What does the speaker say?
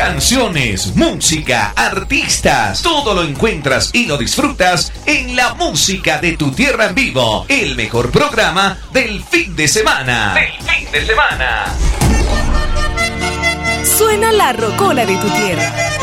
Canciones, música, artistas, todo lo encuentras y lo disfrutas en La Música de tu Tierra en Vivo, el mejor programa del fin de semana. Suena la rocola de tu tierra.